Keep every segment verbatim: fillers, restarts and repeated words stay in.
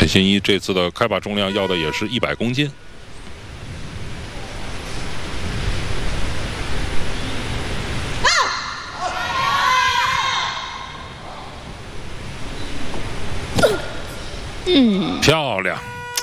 新一这次的开把重量要的也是一百公斤。 嗯， 漂亮。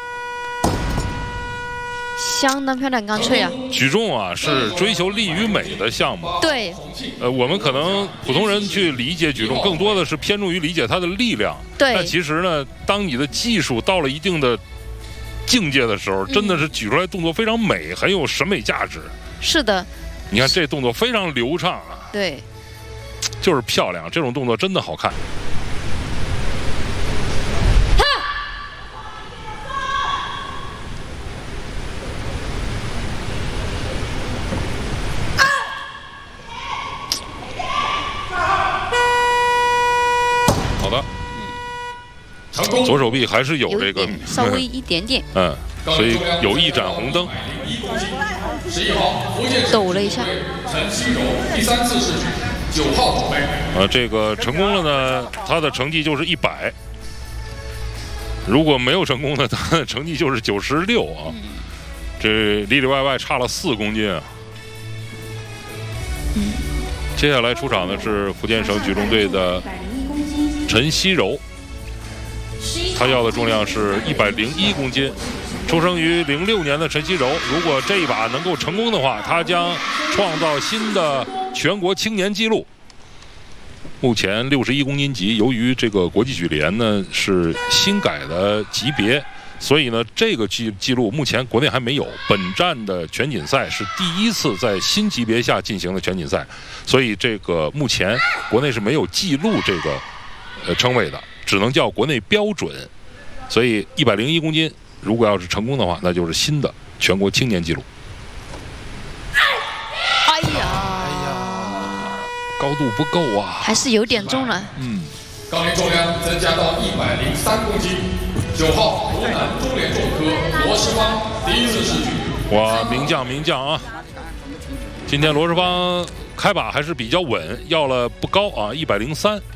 相当漂亮，干脆啊！ 举重啊是追求力与美的项目。 对。 呃，我们可能普通人去理解举重，更多的是偏重于理解它的力量。 对。 但其实呢，当你的技术到了一定的境界的时候，真的是举出来动作非常美，很有审美价值。 是的。 你看这动作非常流畅啊。 对。 就是漂亮，这种动作真的好看。 好的，左手臂还是有这个稍微一点点， 嗯，所以有一盏红灯。 抖了一下。 陈希柔第三次试举，九号准备。 呃，这个成功了呢，他的成绩就是一百；如果没有成功呢，他的成绩就是九十六啊。嗯、这里里外外差了四公斤啊。 嗯。 接下来出场的是福建省举重队的。 陈希柔，他要的重量是一百零一公斤。出生于零六年的陈希柔，如果这一把能够成功的话，他将创造新的全国青年纪录。目前六十一公斤级，由于这个国际举联呢是新改的级别，所以呢这个记记录目前国内还没有。本站的全锦赛是第一次在新级别下进行的全锦赛，所以这个目前国内是没有记录这个。 呃，称谓的只能叫国内标准，所以一百零一公斤，如果要是成功的话，那就是新的全国青年纪录。 哎呀，哎呀，高度不够啊， 还是有点重了。 嗯， 杠铃重量增加到一百零三公斤。九号湖南中联重科罗世芳第一次试举。 哇，名将名将啊！今天罗世芳开把还是比较稳，要了不高啊，一百零三。